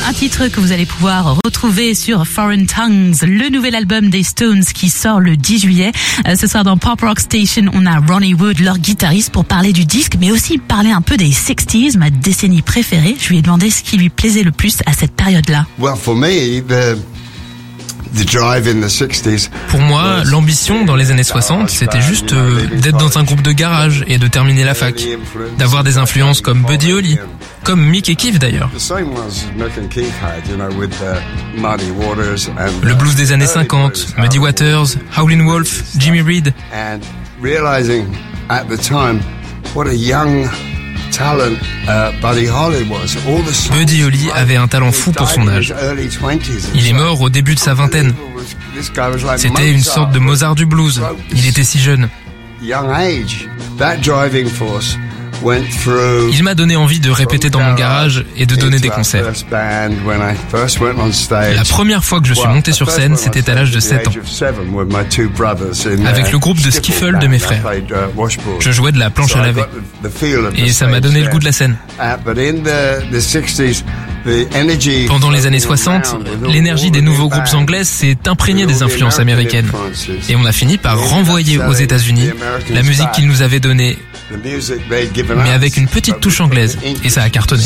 un titre que vous allez pouvoir retrouver sur Foreign Tongues, le nouvel album des Stones qui sort le 10 juillet. Ce soir dans Pop Rock Station, on a Ronnie Wood, leur guitariste, pour parler du disque, mais aussi parler un peu des 60s, ma décennie préférée. Je lui ai demandé ce qui lui plaisait le plus à cette période-là. Well, for me, Pour moi, l'ambition dans les années 60, c'était juste d'être dans un groupe de garage et de terminer la fac. D'avoir des influences comme Buddy Holly, comme Mick et Keith d'ailleurs. Le blues des années 50, Muddy Waters, Howlin' Wolf, Jimmy Reed. Buddy Holly avait un talent fou pour son âge. Il est mort au début de sa vingtaine. C'était une sorte de Mozart du blues. Il était si jeune. Il m'a donné envie de répéter dans mon garage et de donner des concerts. La première fois que je suis monté sur scène, c'était à l'âge de 7 ans, avec le groupe de skiffle de mes frères. Je jouais de la planche à laver et ça m'a donné le goût de la scène. Pendant les années 60, l'énergie des nouveaux groupes anglais s'est imprégnée des influences américaines et on a fini par renvoyer aux États-Unis la musique qu'ils nous avaient donnée, mais avec une petite touche anglaise, et ça a cartonné.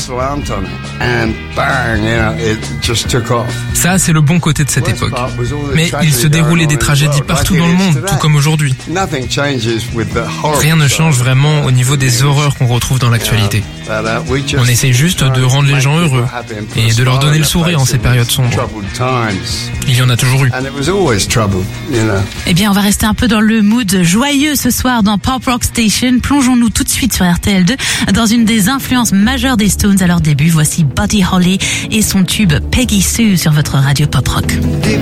Ça, c'est le bon côté de cette époque. Mais il se déroulait des tragédies partout dans le monde, tout comme aujourd'hui. Rien ne change vraiment au niveau des horreurs qu'on retrouve dans l'actualité. On essaie juste de rendre les gens heureux et de leur donner le sourire en ces périodes sombres. Il y en a toujours eu. Eh bien, on va rester un peu dans le mood joyeux ce soir dans Pop Rock Station. Plongeons-nous tout de suite sur RTL2 dans une des influences majeures des Stones à leur début. Voici Buddy Holly et son tube Peggy Sue sur votre radio Pop Rock.